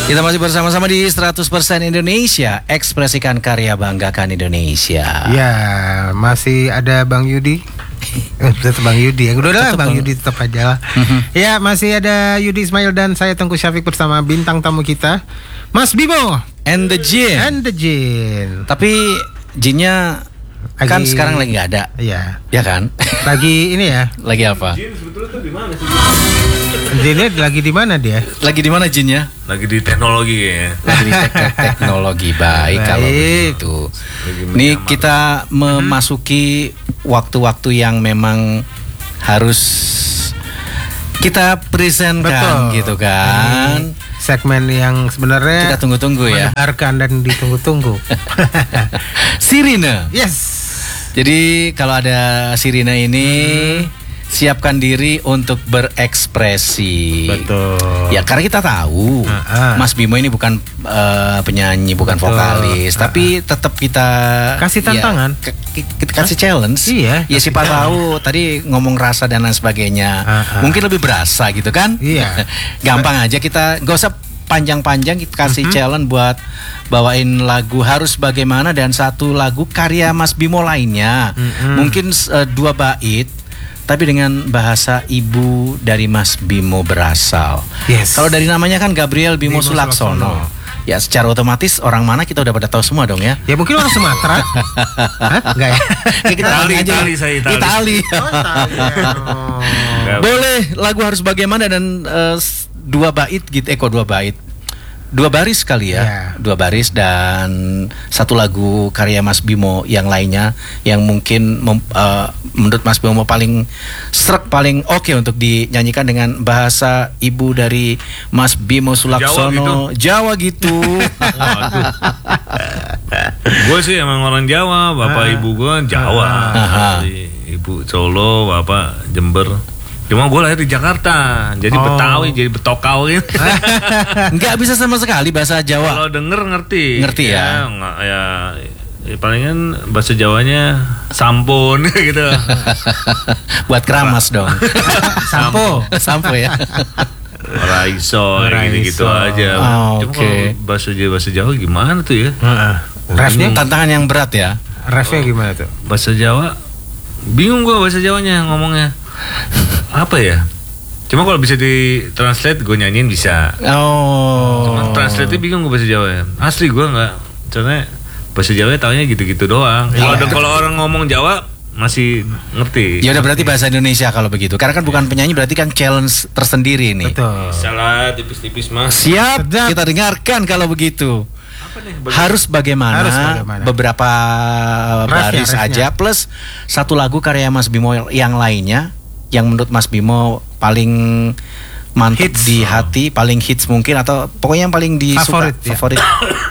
Kita masih bersama-sama di 100% Indonesia. Ekspresikan karya, banggakan Indonesia. Ya, masih ada Bang Yudi. Tetap Bang Yudi ya. Udah Bang Yudi tetap aja lah. Ya, masih ada Yudi Ismail dan saya Tengku Syafiq bersama bintang tamu kita, Mas Bimo And the Jin. Tapi Jinnya kan sekarang lagi nggak ada. Iya. Ya kan? Lagi ini ya. Lagi apa? Jin sebetulnya tuh di mana sih? Jinnya lagi di mana dia? Lagi di mana Jinnya? Lagi di teknologi ya. Lagi di teknologi. Baik kalau begitu. Nih kita memasuki waktu-waktu yang memang harus kita presentkan. Betul. Gitu kan. Segmen yang sebenarnya kita tunggu-tunggu ya. Mendengarkan dan ditunggu-tunggu. Sirine. Yes. Jadi kalau ada sirine ini siapkan diri untuk berekspresi. Betul. Ya karena kita tahu Mas Bimo ini bukan penyanyi, bukan vokalis, tapi tetap kita kasih tantangan, kita kasih challenge. Iya. Ya siapa tahu tadi ngomong rasa dan lain sebagainya, mungkin lebih berasa gitu kan? Iya. Gampang aja, kita gak usah panjang-panjang, kita kasih challenge buat bawain lagu Harus Bagaimana dan satu lagu karya Mas Bimo lainnya. Mungkin 2 bait tapi dengan bahasa ibu dari Mas Bimo berasal. Yes. Kalau dari namanya kan Gabriel Bimo Sulaksono. Ya secara otomatis orang mana kita udah pada tahu semua dong ya. Ya mungkin orang Sumatera. Hah? Enggak ya? Kita Itali. Itali. Boleh lagu Harus Bagaimana dan 2 bait gitu. Kok 2 bait? 2 baris kali ya. 2 baris dan satu lagu karya Mas Bimo yang lainnya yang mungkin menurut Mas Bimo paling srek, paling oke untuk dinyanyikan dengan bahasa ibu dari Mas Bimo Sulaksono. Jawa gitu. Gue sih emang orang Jawa, bapak ibu gue Jawa. Ibu Solo, bapak Jember. Cuma gue lahir di Jakarta, jadi Betawi, jadi Betokau gitu. Nggak bisa sama sekali bahasa Jawa. Kalau denger ngerti. Ngerti ya? Ya palingan bahasa Jawanya sampun gitu. Buat keramas dong. Sampo ya. Raiso gitu aja. Cuma kalau bahasa Jawa gimana tuh ya? Refnya tantangan yang berat ya. Refnya gimana tuh? Bahasa Jawa bingung gue bahasa Jawanya ngomongnya. Apa ya? Cuma kalau bisa di translate gue nyanyiin bisa. Cuma translate bingung gue bahasa Jawa ya. Asli gue nggak. Soalnya bahasa Jawa taunya gitu-gitu doang. Kalau orang ngomong Jawa masih ngerti. Ya udah berarti bahasa Indonesia kalau begitu. Karena kan bukan penyanyi, berarti kan challenge tersendiri nih. Betul. Salah tipis-tipis mas. Siap. Kita dengarkan kalau begitu. Harus bagaimana, beberapa baris aja plus satu lagu karya Mas Bimo yang lainnya yang menurut Mas Bimo paling mantap di hati, paling hits mungkin atau pokoknya yang paling disuka, favorit.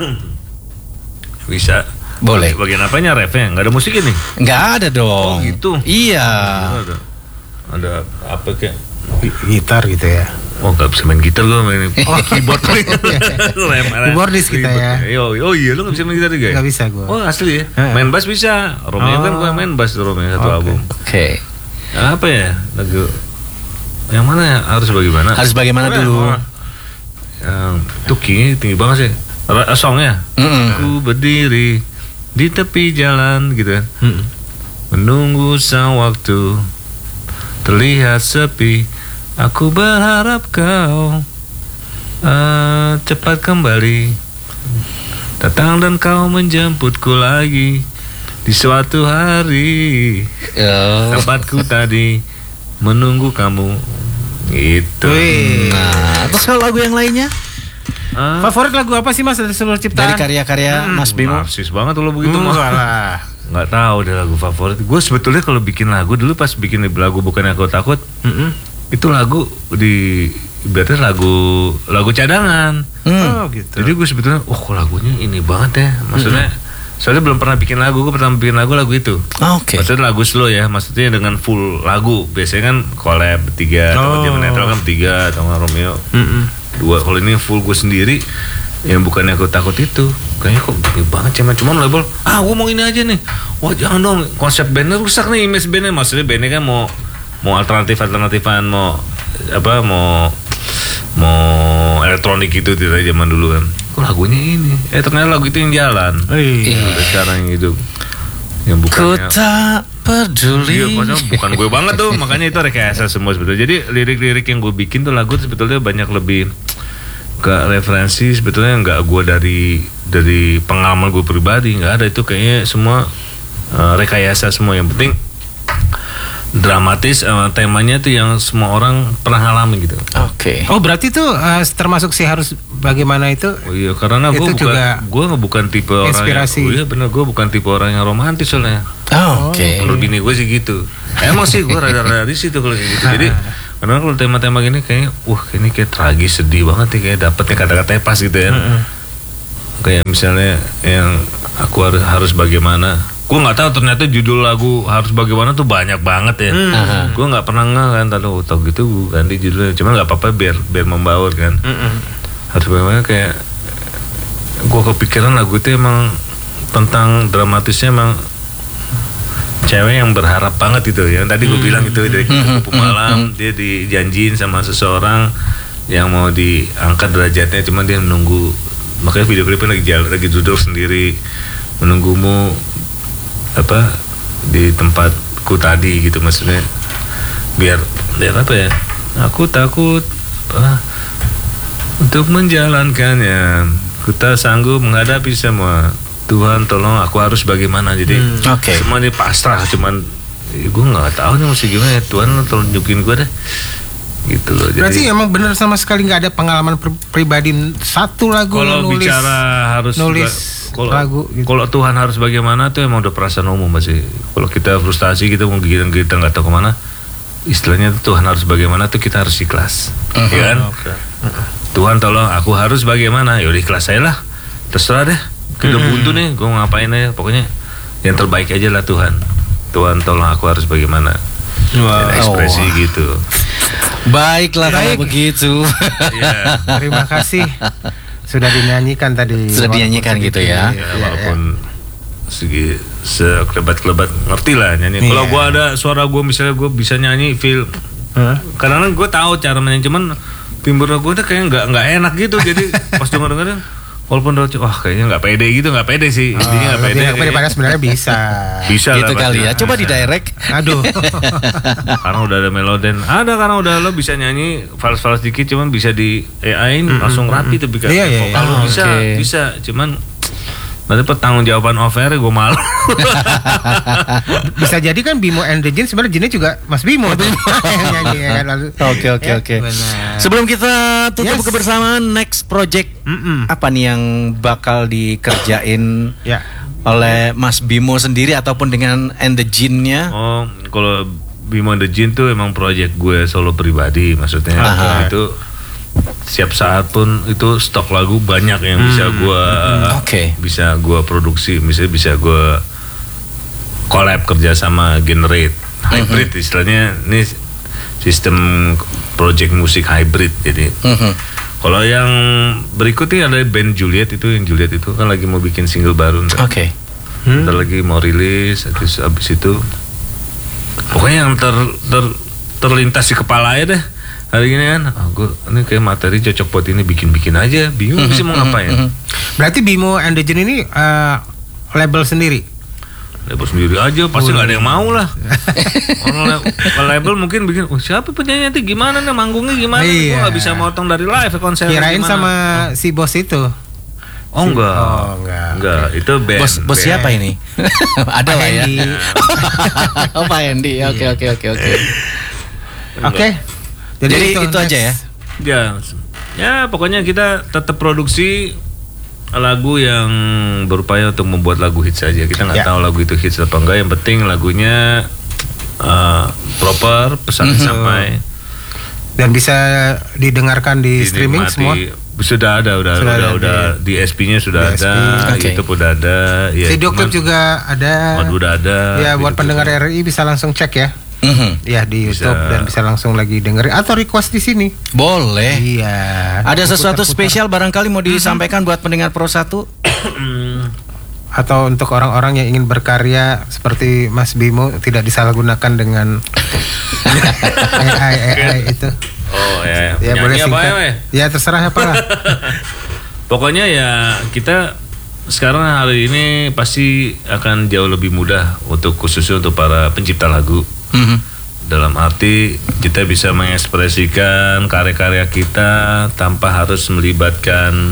Bisa. Boleh. Bagian apanya refnya? Nggak ada musik ini? Nggak ada dong. Oh gitu. Iya. Ada apa kayak gitar gitu ya? Oh nggak bisa main gitar, gue main keyboard. Keyboardis kita ya. Oh iya, lu nggak bisa main gitar juga? Nggak bisa gue. Oh asli ya? Main bass bisa. Romeo kan gue main bass Romeo satu album. Oke. Apa ya lagu? Yang mana ya? Harus bagaimana? Harus bagaimana dulu? Yang tuh tinggi banget sih. Songnya. Ku berdiri di tepi jalan gitu kan. Menunggu sang waktu terlihat sepi. Aku berharap kau cepat kembali datang dan kau menjemputku lagi di suatu hari. Tempatku tadi menunggu kamu gitu. Nah, terus kalau lagu yang lainnya? Favorit lagu apa sih Mas dari seluruh ciptaan? Dari karya-karya Mas Bimo. Narsis banget lo begitu mah. Nggak tahu deh lagu favorit. Gue sebetulnya kalau bikin lagu dulu pas bikin lagu Bukannya Aku Takut, itu lagu ibaratnya lagu cadangan. Oh gitu. Jadi gue sebetulnya lagunya ini banget ya. Maksudnya soalnya belum pernah bikin lagu, gue pertama bikin lagu itu. Oke. Maksudnya lagu slow ya, maksudnya dengan full lagu. Biasanya kan collab bertiga, atau Zaman Netral kan bertiga, atau Romeo 2. Kalau ini full gue sendiri, yang Bukannya Aku Takut itu kayaknya kok gede banget cuman label gue mau ini aja nih. Wah jangan dong, konsep bandnya rusak nih, image bandnya. Maksudnya bandnya kan mau alternatifan, mau mau elektronik itu dari zaman dulu kan. Kok lagunya ini? Ternyata lagu itu yang jalan. Udah sekarang yang hidup. Yang bukannya. Ku tak peduli. Iya, bukan gue banget tuh. Makanya itu rekayasa semua sebetulnya. Jadi lirik-lirik yang gue bikin tuh lagu sebetulnya banyak lebih ke referensi, sebetulnya nggak gue dari pengalaman gue pribadi, nggak ada, itu kayaknya semua rekayasa semua. Yang penting dramatis, temanya tuh yang semua orang pernah alami gitu. Oke. Oh berarti tuh termasuk sih harus bagaimana itu? Oh iya, karena gue bukan tipe inspirasi. orang yang, bener, gue bukan tipe orang yang romantis soalnya. Oke. Menurut bini gue sih gitu. Emang sih gue rada-rada di situ kalau gitu. Jadi karena kalau tema-tema gini kayaknya, ini kayak tragis, sedih banget nih, kayak dapetnya kata-katanya pas gitu ya. Kayak misalnya yang aku harus bagaimana. Gue nggak tahu ternyata judul lagu harus bagaimana tuh banyak banget ya. Gue nggak pernah kan, tahu gitu ganti judulnya. Cuma nggak apa-apa biar membaur kan. Harus bagaimana, kayak gue kepikiran lagu itu emang tentang dramatisnya, emang cewek yang berharap banget gitu ya. Tadi gue bilang itu dari kupu malam, dia dijanjiin sama seseorang yang mau diangkat derajatnya, cuma dia menunggu. Makanya video klipnya lagi duduk sendiri menunggumu di tempatku tadi gitu, maksudnya biar apa ya, aku takut untuk menjalankannya, ku tak sanggup menghadapi semua, Tuhan tolong aku harus bagaimana. Jadi semua ini pasrah, cuman gue nggak tahu nih mesti gimana ya, Tuhan tolong tunjukin gue deh gitu loh. Jadi, berarti emang benar sama sekali nggak ada pengalaman pribadi satu lagu kalau nulis, bicara harus lagu gitu. Kalau Tuhan harus bagaimana tuh emang udah perasaan umum masih. Kalau kita frustasi, kita mau kita nggak tahu kemana, istilahnya Tuhan harus bagaimana tuh kita harus ikhlas, ya kan? Tuhan tolong aku harus bagaimana, yaudah ikhlas saya lah, terserah deh. Kita buntu nih, gue ngapain aja, pokoknya yang terbaik aja lah Tuhan. Tuhan tolong aku harus bagaimana. Ekspresi gitu. Baiklah kalau begitu. Terima kasih. Sudah dinyanyikan tadi. Sudah dinyanyikan gitu ya. Walaupun segi sekelebat-kelebat ngerti lah nyanyi. Kalau gue ada suara gue, misalnya gue bisa nyanyi feel. Kadang-kadang gue tahu cara menyanyi, cuman timbre gue tuh kayak nggak enak gitu. Jadi pas denger-dengerin, walaupun udah kayaknya nggak pede sih. Intinya nggak pede. Nggak pede, padahal sebenarnya bisa. Bisa gitu lah, kali ya. Coba di direct. Aduh. Karena udah ada meloden. Karena udah lo bisa nyanyi fals-fals dikit, cuman bisa di AI-in langsung rapi tuh vokal lo bisa. Cuman nanti pertanggungjawaban off-air gue malu. Bisa jadi kan Bimo and the Jin sebenarnya Jinnya juga Mas Bimo tuh yang nyanyi ya kan. Oke. Sebelum kita tutup kebersamaan, next project apa nih yang bakal dikerjain oleh Mas Bimo sendiri ataupun dengan and the Jin-nya? Kalau Bimo and the Jin tuh emang project gue solo pribadi, maksudnya itu siap saat pun itu stok lagu banyak yang bisa gue produksi, misalnya bisa gue collab kerja sama Generate hybrid, istilahnya ini sistem project musik hybrid. Jadi kalau yang berikutnya ada band Juliet, itu yang Juliet itu kan lagi mau bikin single baru, ntar lagi mau rilis, abis itu pokoknya yang terlintas di kepala aja deh hari ini kan. Ini kayak materi cocok buat ini, bikin aja, bingung sih mau ngapain. Berarti Bimo and the Jin ini label sendiri? Label sendiri aja, pasti nggak ada yang mau lah. Orang label mungkin bikin, siapa penyanyi nanti gimana nih, manggungnya gimana? Gue nggak bisa motong dari live konser. Kirain gimana? Sama si bos itu. Enggak. Itu band. Bos siapa ini? Ada lah ya. Pak Hendy. Oke. Jadi itu aja ya. Ya pokoknya kita tetap produksi lagu yang berupaya untuk membuat lagu hits saja. Kita nggak tahu lagu itu hits apa enggak. Yang penting lagunya proper, pesan sampai dan bisa didengarkan di streaming semua. Sudah ada di SP-nya sudah ada, YouTube udah ada. Video klip juga ada. Udah ada. Ya buat pendengar RRI bisa langsung cek ya. Ya di YouTube dan bisa langsung lagi dengerin atau request di sini. Boleh. Iya. Ada sesuatu spesial barangkali mau disampaikan buat pendengar Pro 1? Atau untuk orang-orang yang ingin berkarya seperti Mas Bimo, tidak disalahgunakan dengan AI itu. Oh ya. Ya boleh Nyanyi apa singkat. ya? Ya terserah apa lah. Pokoknya ya kita sekarang hari ini pasti akan jauh lebih mudah untuk khususnya untuk para pencipta lagu. Dalam arti kita bisa mengekspresikan karya-karya kita tanpa harus melibatkan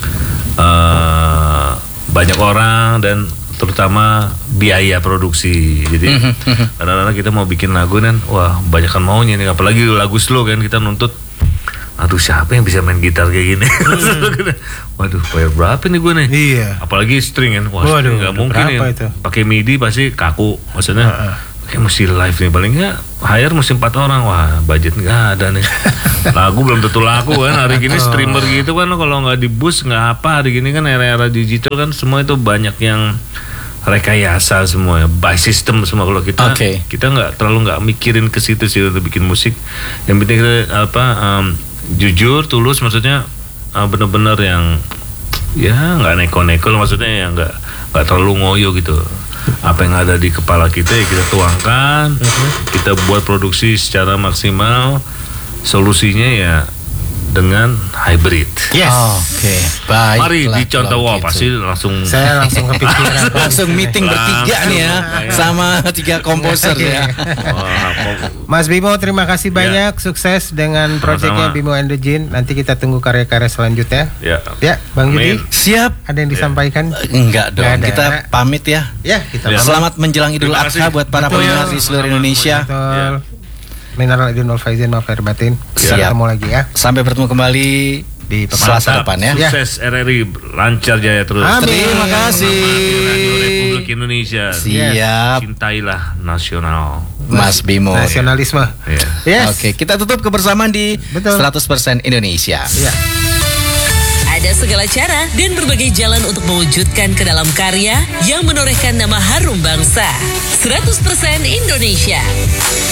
banyak orang dan terutama biaya produksi. Jadi kadang-kadang kita mau bikin lagu kan, wah banyak kan maunya nih, apalagi lagu slow kan, kita nuntut aduh siapa yang bisa main gitar kayak gini. Waduh bayar berapa nih gue nih. Iya. Apalagi string kan, wah string nggak mungkin ya. Pakai MIDI pasti kaku, maksudnya kayak mesti live nih, paling nggak hire mesti 4 orang, wah budget nggak ada nih. Lagu belum tentu laku kan hari gini, streamer gitu kan, kalau nggak di boost nggak apa, hari gini kan era-era digital kan, semua itu banyak yang rekayasa semua ya, by system semua. Kalau kita kita nggak mikirin ke situ sih untuk bikin musik. Yang penting kita jujur, tulus, maksudnya bener-bener yang ya nggak neko-neko, maksudnya yang nggak terlalu ngoyo gitu. Apa yang ada di kepala kita ya kita tuangkan, kita buat produksi secara maksimal. Solusinya ya dengan hybrid. Yes. Oke, baik. Mari dicontoh, wah pasti langsung. Saya langsung kepikiran. langsung meeting bertiga nih ya, sama 3 komposer ya. Mas Bimo, terima kasih banyak, sukses dengan proyeknya Bimo and the Jin. Nanti kita tunggu karya-karya selanjutnya. Ya, Bang Yudi. Siap. Ada yang disampaikan? Enggak dong. Kita pamit ya. Ya, kita pamit. Selamat menjelang Idul Adha buat para pendengar di seluruh Indonesia. Minal aidin wal faizin, maaf lahir batin. Siap. Ketemu lagi ya. Sampai bertemu kembali di Selasa depan ya. Sukses RRI, lancar jaya terus. Amin. Terima kasih. Republik Indonesia. Siap. Cintailah nasional. Mas Bimo. Nasionalisme. Yes. Oke, kita tutup kebersamaan di 100% Indonesia. Ya. Ada segala cara dan berbagai jalan untuk mewujudkan ke dalam karya yang menorehkan nama harum bangsa. 100% Indonesia.